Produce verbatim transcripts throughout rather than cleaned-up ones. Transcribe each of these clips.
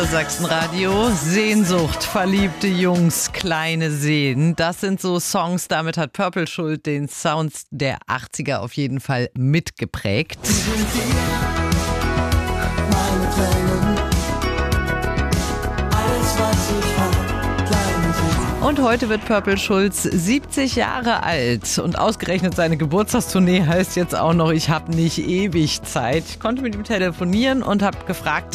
Sachsenradio, Sehnsucht, verliebte Jungs, kleine Seen. Das sind so Songs, damit hat Purple Schuld den Sounds der achtziger auf jeden Fall mitgeprägt. Und heute wird Purple Schulz siebzig Jahre alt und ausgerechnet seine Geburtstagstournee heißt jetzt auch noch, ich habe nicht ewig Zeit. Ich konnte mit ihm telefonieren und habe gefragt,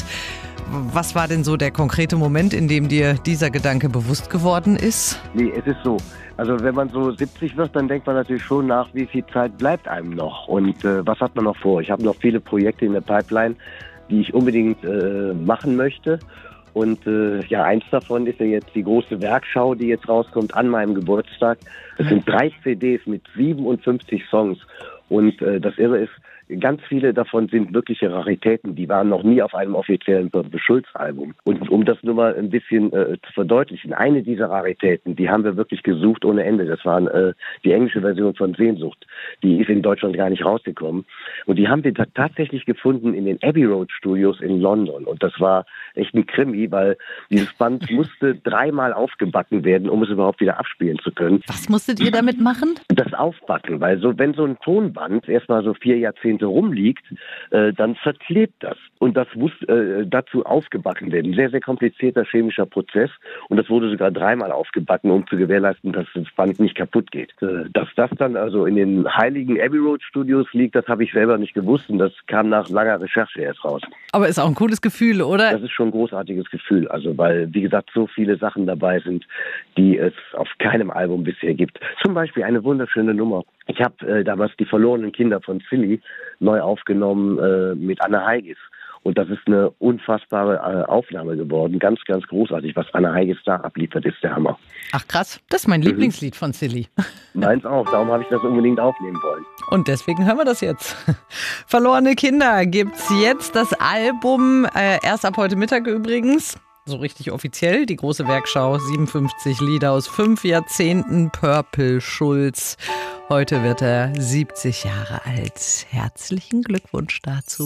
was war denn so der konkrete Moment, in dem dir dieser Gedanke bewusst geworden ist? Nee, es ist so. Also wenn man so siebzig wird, dann denkt man natürlich schon nach, wie viel Zeit bleibt einem noch und äh, was hat man noch vor? Ich habe noch viele Projekte in der Pipeline, die ich unbedingt äh, machen möchte. Und äh, ja, eins davon ist ja jetzt die große Werkschau, die jetzt rauskommt an meinem Geburtstag. Es sind drei C Ds mit siebenundfünfzig Songs. Und äh, das Irre ist, ganz viele davon sind wirkliche Raritäten. Die waren noch nie auf einem offiziellen Purple Schulz Album. Und um das nur mal ein bisschen äh, zu verdeutlichen, eine dieser Raritäten, die haben wir wirklich gesucht ohne Ende. Das war äh, die englische Version von Sehnsucht. Die ist in Deutschland gar nicht rausgekommen. Und die haben wir t- tatsächlich gefunden in den Abbey Road Studios in London. Und das war echt ein Krimi, weil dieses Band musste dreimal aufgebacken werden, um es überhaupt wieder abspielen zu können. Was musstet ihr damit machen? Das Aufbacken, weil so wenn so ein Tonband erstmal so vier Jahrzehnte rumliegt, äh, dann verklebt das. Und das muss äh, dazu aufgebacken werden. Sehr, sehr komplizierter chemischer Prozess. Und das wurde sogar dreimal aufgebacken, um zu gewährleisten, dass das Band nicht kaputt geht. Äh, dass das dann also in den heiligen Abbey Road Studios liegt, das habe ich selber nicht gewusst. Und das kam nach langer Recherche erst raus. Aber ist auch ein cooles Gefühl, oder? Das ist schon ein großartiges Gefühl. Also weil, wie gesagt, so viele Sachen dabei sind, die es auf keinem Album bisher gibt. Zum Beispiel eine wunderschöne Nummer. Ich habe äh, damals die verlorenen Kinder von Silly neu aufgenommen äh, mit Anna Heigis. Und das ist eine unfassbare äh, Aufnahme geworden. Ganz, ganz großartig. Was Anna Heigis da abliefert, ist der Hammer. Ach krass, das ist mein mhm. Lieblingslied von Silly. Meins auch, darum habe ich das unbedingt aufnehmen wollen. Und deswegen hören wir das jetzt. Verlorene Kinder gibt's jetzt das Album, äh, erst ab heute Mittag übrigens. So richtig offiziell, die große Werkschau, siebenundfünfzig Lieder aus fünf Jahrzehnten, Purple Schulz. Heute wird er siebzig Jahre alt. Herzlichen Glückwunsch dazu.